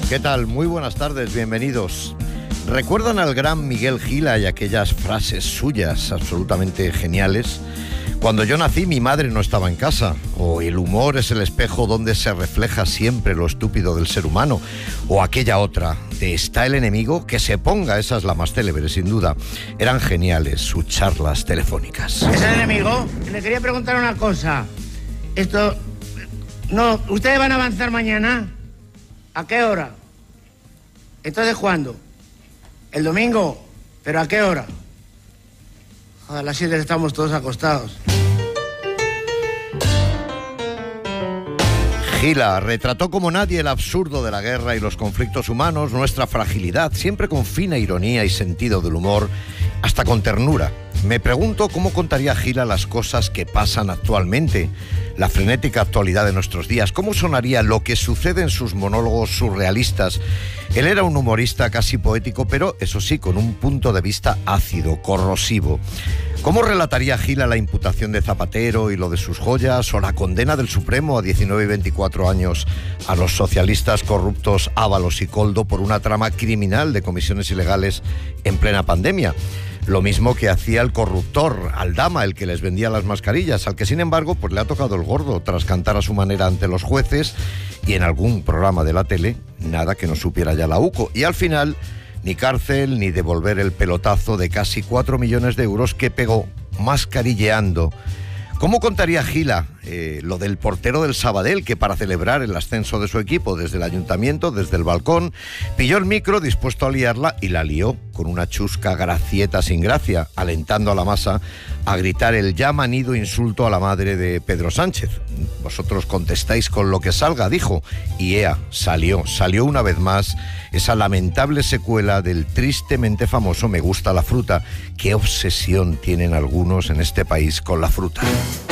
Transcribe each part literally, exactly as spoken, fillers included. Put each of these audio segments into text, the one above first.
¿Qué tal? Muy buenas tardes, bienvenidos. ¿Recuerdan al gran Miguel Gila y aquellas frases suyas absolutamente geniales? Cuando yo nací, mi madre no estaba en casa. O el humor es el espejo donde se refleja siempre lo estúpido del ser humano. O aquella otra, de ¿está el enemigo? Que se ponga, esa es la más célebre, sin duda. Eran geniales sus charlas telefónicas. ¿Es el enemigo? Le quería preguntar una cosa. Esto... No, ¿ustedes van a avanzar mañana? ¿A qué hora? ¿Entonces cuándo? ¿El domingo? ¿Pero a qué hora? A las siete estamos todos acostados. Gila retrató como nadie el absurdo de la guerra y los conflictos humanos, nuestra fragilidad, siempre con fina ironía y sentido del humor, hasta con ternura. Me pregunto cómo contaría Gila las cosas que pasan actualmente, la frenética actualidad de nuestros días, cómo sonaría lo que sucede en sus monólogos surrealistas. Él era un humorista casi poético, pero eso sí, con un punto de vista ácido, corrosivo. ¿Cómo relataría Gila la imputación de Zapatero y lo de sus joyas, o la condena del Supremo a diecinueve y veinticuatro años a los socialistas corruptos Ábalos y Koldo por una trama criminal de comisiones ilegales en plena pandemia? Lo mismo que hacía el corruptor Aldama, el que les vendía las mascarillas, al que sin embargo pues le ha tocado el gordo tras cantar a su manera ante los jueces y en algún programa de la tele, nada que no supiera ya la U C O. Y al final, ni cárcel ni devolver el pelotazo de casi cuatro millones de euros que pegó mascarilleando. ¿Cómo contaría Gila eh, lo del portero del Sabadell que para celebrar el ascenso de su equipo desde el ayuntamiento, desde el balcón, pilló el micro dispuesto a liarla y la lió con una chusca gracieta sin gracia, alentando a la masa a gritar el ya manido insulto a la madre de Pedro Sánchez? Vosotros contestáis con lo que salga, dijo, y ea, salió, salió una vez más esa lamentable secuela del tristemente famoso Me gusta la fruta. Qué obsesión tienen algunos en este país con la fruta.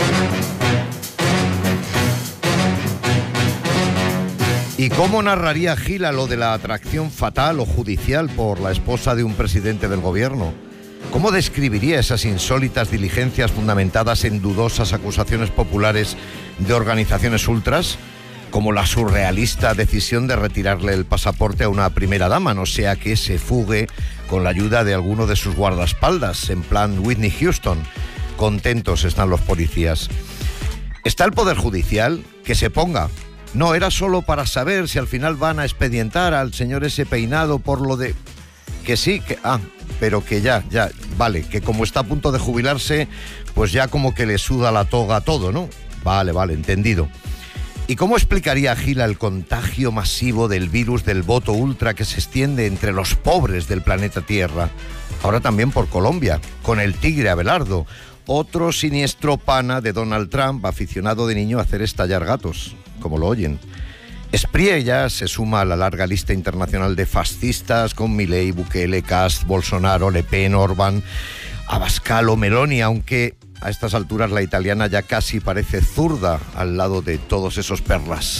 ¿Y cómo narraría Gila lo de la atracción fatal o judicial por la esposa de un presidente del gobierno? ¿Cómo describiría esas insólitas diligencias fundamentadas en dudosas acusaciones populares de organizaciones ultras? Como la surrealista decisión de retirarle el pasaporte a una primera dama, no sea que se fugue con la ayuda de alguno de sus guardaespaldas, en plan Whitney Houston. Contentos están los policías. ¿Está el Poder Judicial? Que se ponga. No, era solo para saber si al final van a expedientar al señor ese peinado por lo de... Que sí, que... Ah, pero que ya, ya, vale, que como está a punto de jubilarse, pues ya como que le suda la toga todo, ¿no? Vale, vale, entendido. ¿Y cómo explicaría Gila el contagio masivo del virus del voto ultra que se extiende entre los pobres del planeta Tierra? Ahora también por Colombia, con el tigre Abelardo, otro siniestro pana de Donald Trump, aficionado de niño a hacer estallar gatos, como lo oyen. Sprie ya se suma a la larga lista internacional de fascistas con Milei, Bukele, Kast, Bolsonaro, Le Pen, Orbán, Abascal o Meloni, aunque a estas alturas la italiana ya casi parece zurda al lado de todos esos perlas.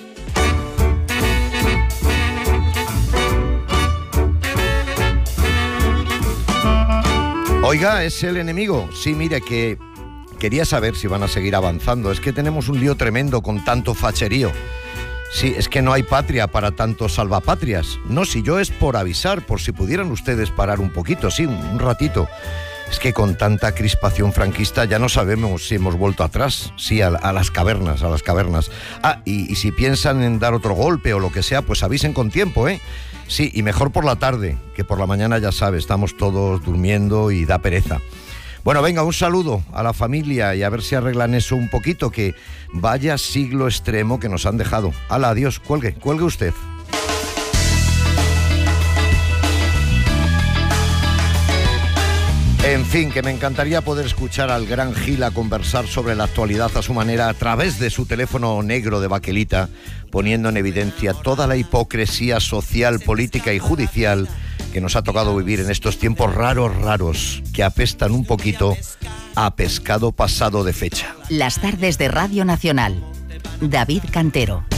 Oiga, ¿es el enemigo? Sí, mire, que quería saber si van a seguir avanzando. Es que tenemos un lío tremendo con tanto facherío. Sí, es que no hay patria para tantos salvapatrias. No, si yo es por avisar, por si pudieran ustedes parar un poquito, sí, un ratito. Es que con tanta crispación franquista ya no sabemos si hemos vuelto atrás. Sí, a, a las cavernas, a las cavernas. Ah, y, y si piensan en dar otro golpe o lo que sea, pues avisen con tiempo, ¿eh? Sí, y mejor por la tarde, que por la mañana ya sabe, estamos todos durmiendo y da pereza. Bueno, venga, un saludo a la familia y a ver si arreglan eso un poquito, que vaya siglo extremo que nos han dejado. Hala, adiós, cuelgue, cuelgue usted. En fin, que me encantaría poder escuchar al gran Gila conversar sobre la actualidad a su manera a través de su teléfono negro de baquelita, poniendo en evidencia toda la hipocresía social, política y judicial que nos ha tocado vivir en estos tiempos raros, raros, que apestan un poquito a pescado pasado de fecha. Las tardes de Radio Nacional. David Cantero.